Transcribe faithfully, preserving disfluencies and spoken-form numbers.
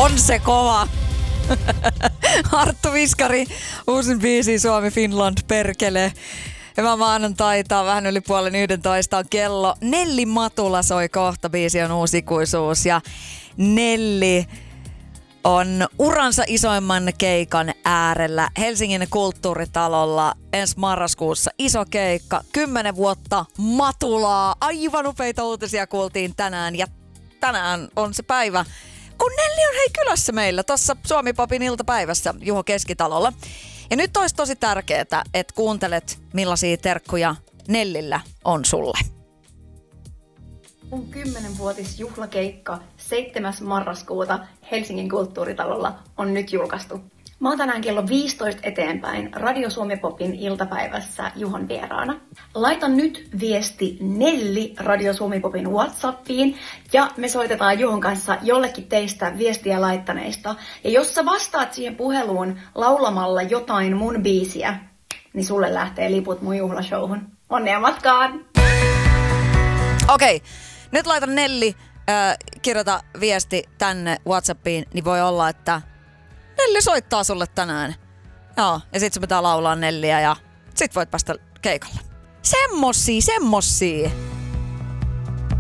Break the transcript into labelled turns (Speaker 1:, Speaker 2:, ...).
Speaker 1: On se kova. Arttu Viskari, uusin biisi Suomi Finland perkele. Hyvää maanantaita, vähän yli puolen yhdentoista on kello. Nelli Matula soi kohta, biisi on uusi ikuisuus ja Nelli on uransa isoimman keikan äärellä Helsingin kulttuuritalolla ensi marraskuussa. Iso keikka, kymmenen vuotta Matulaa. Aivan upeita uutisia kuultiin tänään ja tänään on se päivä, kun Nelli on hei kylässä meillä tuossa Suomi Popin iltapäivässä Juho Keskitalolla. Ja nyt olisi tosi tärkeää, että kuuntelet millaisia terkkuja Nellillä on sulle.
Speaker 2: Mun kymmenvuotisjuhlakeikka seitsemäs marraskuuta Helsingin kulttuuritalolla on nyt julkaistu. Mä oon tänään kello viisitoista eteenpäin Radio Suomi Popin iltapäivässä Juhon vieraana. Laita nyt viesti Nelli Radio Suomi Popin WhatsAppiin ja me soitetaan Juhon kanssa jollekin teistä viestiä laittaneista. Ja jos sä vastaat siihen puheluun laulamalla jotain mun biisiä, niin sulle lähtee liput mun juhlashowhun. Onnea matkaan!
Speaker 1: Okei, okay. Nyt laita Nelli, äh, kirjoita viesti tänne WhatsAppiin, niin voi olla, että Nelli soittaa sulle tänään. Joo, ja sit se pitää laulaa Nelliä ja sit voit päästä keikalle. Semmossia, semmossia!